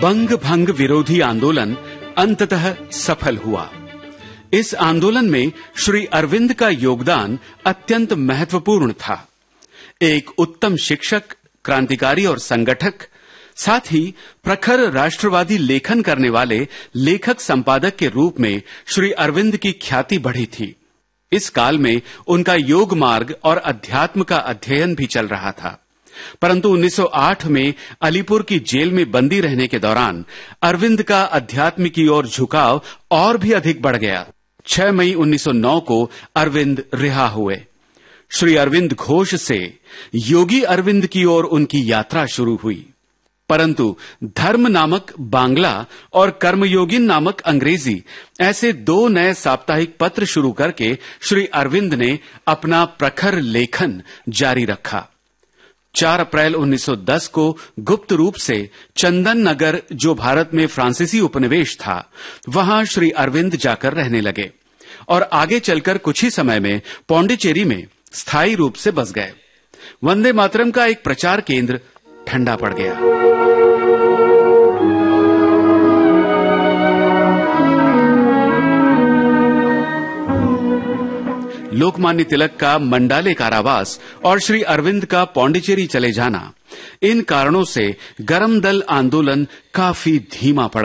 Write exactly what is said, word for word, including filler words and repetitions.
बंग भंग विरोधी आंदोलन अंततः सफल हुआ। इस आंदोलन में श्री अरविंद का योगदान अत्यंत महत्वपूर्ण था। एक उत्तम शिक्षक, क्रांतिकारी और संगठक, साथ ही प्रखर राष्ट्रवादी लेखन करने वाले लेखक संपादक के रूप में श्री अरविंद की ख्याति बढ़ी थी। इस काल में उनका योग मार्ग और अध्यात्म का अध्ययन भी चल रहा था। परंतु उन्नीस सौ आठ में अलीपुर की जेल में बंदी रहने के दौरान अरविंद का अध्यात्म की ओर झुकाव और भी अधिक बढ़ गया। छह मई उन्नीस सौ नौ को अरविंद रिहा हुए। श्री अरविंद घोष से योगी अरविंद की ओर उनकी यात्रा शुरू हुई। परंतु धर्म नामक बांग्ला और कर्मयोगिन नामक अंग्रेजी ऐसे दो नए साप्ताहिक पत्र शुरू करके श्री अरविंद ने अपना प्रखर लेखन जारी रखा। चार अप्रैल उन्नीस सौ दस को गुप्त रूप से चंदन नगर, जो भारत में फ्रांसीसी उपनिवेश था, वहां श्री अरविंद जाकर रहने लगे और आगे चलकर कुछ ही समय में पौंडीचेरी में स्थायी रूप से बस गए। वंदे मातरम का एक प्रचार केंद्र ठंडा पड़ गया। लोकमान्य तिलक का मंडाले कारावास और श्री अरविंद का पौंडीचेरी चले जाना, इन कारणों से गरम दल आंदोलन काफी धीमा पड़